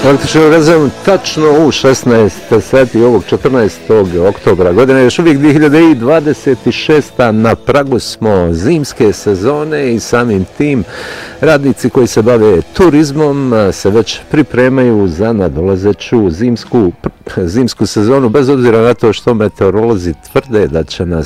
Električni orgazam tačno u 16 sati ovog 14. oktobra godine, još uvijek 2026. Na pragu smo zimske sezone i samim tim radnici koji se bave turizmom se već pripremaju za nadolazeću zimsku sezonu, bez obzira na to što meteorolozi tvrde da će nas